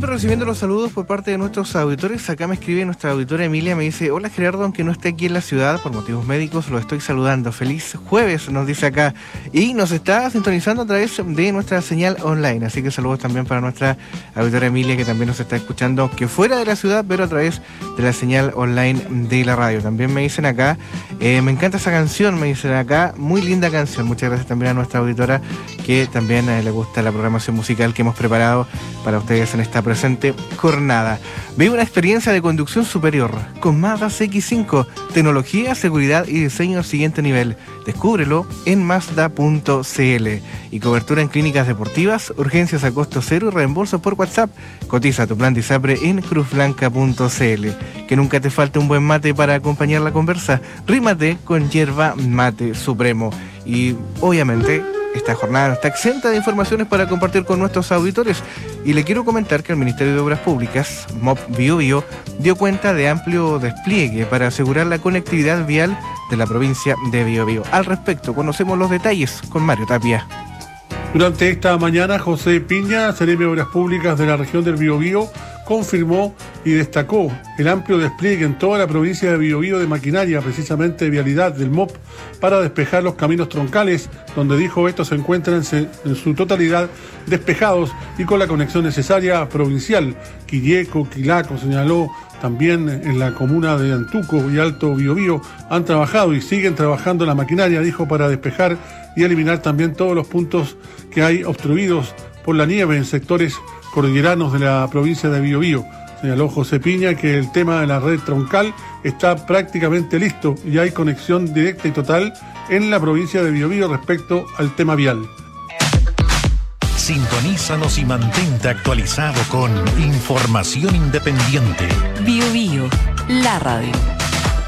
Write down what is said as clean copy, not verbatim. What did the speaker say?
recibiendo los saludos por parte de nuestros auditores. Acá me escribe nuestra auditora Emilia, me dice: hola Gerardo, aunque no esté aquí en la ciudad por motivos médicos, lo estoy saludando. Feliz jueves, nos dice acá. Y nos está sintonizando a través de nuestra señal online. Así que saludos también para nuestra auditora Emilia, que también nos está escuchando, que fuera de la ciudad, pero a través de la señal online de la radio. También me dicen acá, me encanta esa canción, me dicen acá, muy linda canción. Muchas gracias también a nuestra auditora, que también le gusta la programación musical que hemos preparado para ustedes en esta presente jornada. Vive una experiencia de conducción superior con Mazda CX-5, tecnología, seguridad y diseño al siguiente nivel. Descúbrelo en Mazda.cl. Y cobertura en clínicas deportivas, urgencias a costo cero y reembolso por WhatsApp. Cotiza tu plan de ISAPRE en cruzblanca.cl. Que nunca te falte un buen mate para acompañar la conversa. Rímate con Yerba Mate Supremo. Y obviamente esta jornada no está exenta de informaciones para compartir con nuestros auditores, y le quiero comentar que el Ministerio de Obras Públicas, MOP Biobío, dio cuenta de amplio despliegue para asegurar la conectividad vial de la provincia de Biobío. Al respecto, conocemos los detalles con Mario Tapia. Durante esta mañana, José Piña, Seremi de Obras Públicas de la región del Biobío, confirmó y destacó el amplio despliegue en toda la provincia de Biobío de maquinaria, precisamente de vialidad del MOP, para despejar los caminos troncales, donde dijo estos se encuentran en su totalidad despejados y con la conexión necesaria provincial. Quilleco, Quilaco, señaló, también en la comuna de Antuco y Alto Biobío han trabajado y siguen trabajando la maquinaria, dijo, para despejar y eliminar también todos los puntos que hay obstruidos por la nieve en sectores cordilleranos de la provincia de Biobío. Señaló José Piña que el tema de la red troncal está prácticamente listo y hay conexión directa y total en la provincia de Biobío respecto al tema vial. Sintonízanos y mantente actualizado con información independiente. Biobío, la radio.